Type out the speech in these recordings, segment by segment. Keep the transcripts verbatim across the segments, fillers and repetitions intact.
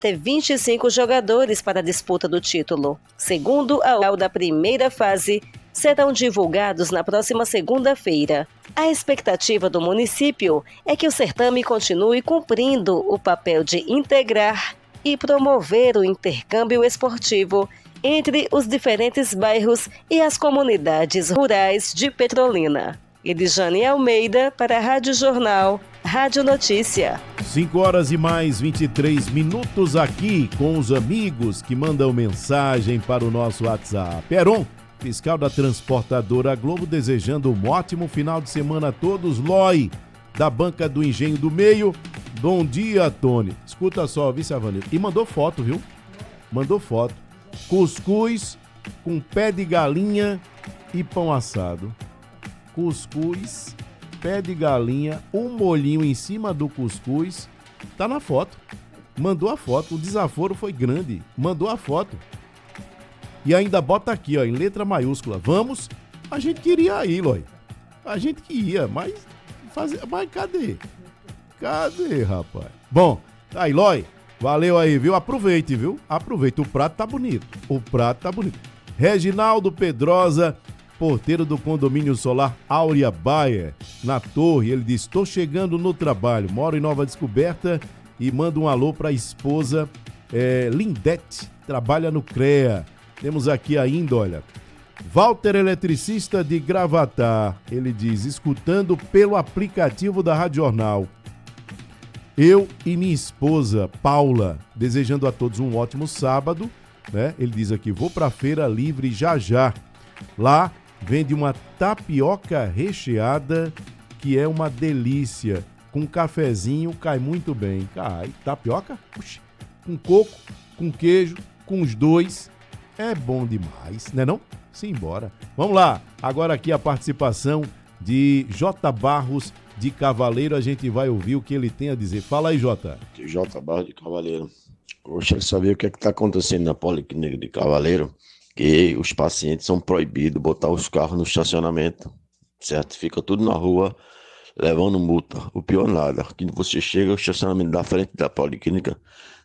ter vinte e cinco jogadores para a disputa do título. Segundo a oral da primeira fase, serão divulgados na próxima segunda-feira. A expectativa do município é que o certame continue cumprindo o papel de integrar e promover o intercâmbio esportivo entre os diferentes bairros e as comunidades rurais de Petrolina. Edjane Almeida para a Rádio Jornal, Rádio Notícia. cinco horas e mais vinte e três minutos aqui com os amigos que mandam mensagem para o nosso WhatsApp. Heron, fiscal da transportadora Globo, desejando um ótimo final de semana a todos. Loi, da Banca do Engenho do Meio. Bom dia, Tony. Escuta só, vice Avanildo. E mandou foto, viu? Mandou foto. Cuscuz com pé de galinha e pão assado. Cuscuz, pé de galinha, um molhinho em cima do cuscuz. Tá na foto. Mandou a foto. O desaforo foi grande. Mandou a foto. E ainda bota aqui, ó, em letra maiúscula. Vamos. A gente queria ir, Loi. A gente que ia, mas, fazer, mas cadê? Cadê, rapaz? Bom, aí, Loi. Valeu aí, viu? Aproveite, viu? Aproveite. O prato tá bonito. O prato tá bonito. Reginaldo Pedrosa, porteiro do condomínio solar Áurea Baia, na Torre. Ele diz: estou chegando no trabalho, moro em Nova Descoberta e manda um alô para a esposa é, Lindete, trabalha no CREA. Temos aqui ainda, olha, Walter, eletricista de Gravatar. Ele diz: escutando pelo aplicativo da Rádio Jornal. Eu e minha esposa Paula, desejando a todos um ótimo sábado, né? Ele diz aqui: vou para a Feira Livre já já. Lá vende uma tapioca recheada que é uma delícia. Com cafezinho cai muito bem. Cai. Tapioca? Puxa, com coco, com queijo, com os dois. É bom demais, né não? Simbora. Vamos lá. Agora aqui a participação de J. Barros de Cavaleiro. A gente vai ouvir o que ele tem a dizer. Fala aí, Jota. J. Barros de Cavaleiro. Gostaria de saber o que é que está acontecendo na Policlínica de Cavaleiro, que os pacientes são proibidos de botar os carros no estacionamento, certo? Fica tudo na rua, levando multa. O pior nada, que você chega, o estacionamento da frente da Policlínica,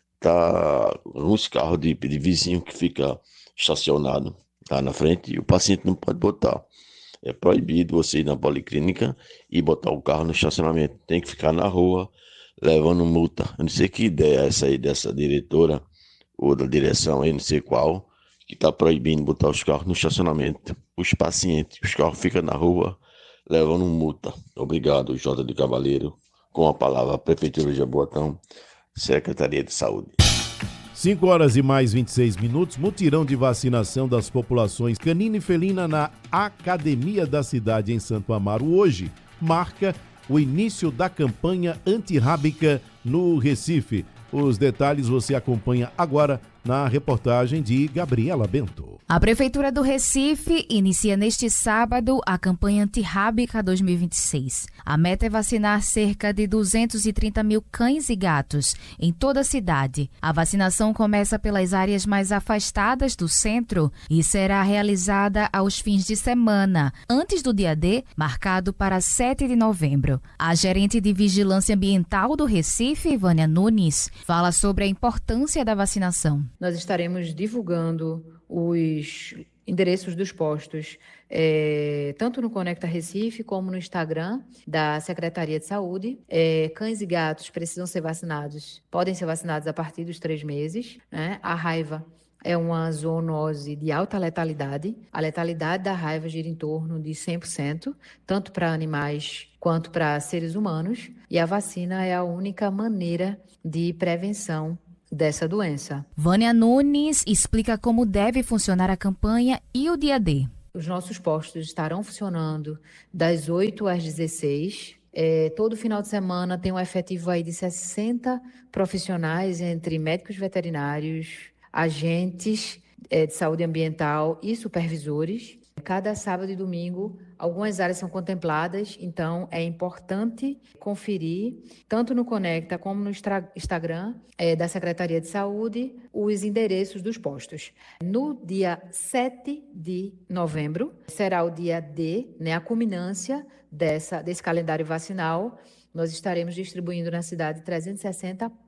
tá uns carros de, de vizinho que fica estacionado lá na frente e o paciente não pode botar. É proibido você ir na Policlínica e botar o carro no estacionamento. Tem que ficar na rua, levando multa. Eu não sei que ideia é essa aí dessa diretora, ou da direção aí, não sei qual, que está proibindo botar os carros no estacionamento. Os pacientes, os carros ficam na rua, levando multa. Obrigado, J. de Cavaleiro. Com a palavra, a Prefeitura de Jaboatão, Secretaria de Saúde. cinco horas e mais vinte e seis minutos, mutirão de vacinação das populações canina e felina na Academia da Cidade em Santo Amaro. Hoje marca o início da campanha antirrábica no Recife. Os detalhes você acompanha agora na reportagem de Gabriela Bento. A Prefeitura do Recife inicia neste sábado a campanha antirrábica dois mil e vinte e seis. A meta é vacinar cerca de duzentos e trinta mil cães e gatos em toda a cidade. A vacinação começa pelas áreas mais afastadas do centro e será realizada aos fins de semana, antes do dia D, marcado para sete de novembro. A gerente de Vigilância Ambiental do Recife, Vânia Nunes, fala sobre a importância da vacinação. Nós estaremos divulgando os endereços dos postos, é, tanto no Conecta Recife como no Instagram da Secretaria de Saúde. É, cães e gatos precisam ser vacinados, podem ser vacinados a partir dos três meses. Né? A raiva é uma zoonose de alta letalidade. A letalidade da raiva gira em torno de cem por cento, tanto para animais quanto para seres humanos. E a vacina é a única maneira de prevenção dessa doença. Vânia Nunes explica como deve funcionar a campanha e o dia D. Os nossos postos estarão funcionando das oito às dezesseis. É, todo final de semana tem um efetivo aí de sessenta profissionais, entre médicos veterinários, agentes é, de saúde ambiental e supervisores. Cada sábado e domingo, algumas áreas são contempladas, então é importante conferir, tanto no Conecta como no Instagram é, da Secretaria de Saúde, os endereços dos postos. No dia sete de novembro, será o dia D, né, a culminância dessa, desse calendário vacinal. Nós estaremos distribuindo na cidade trezentos e sessenta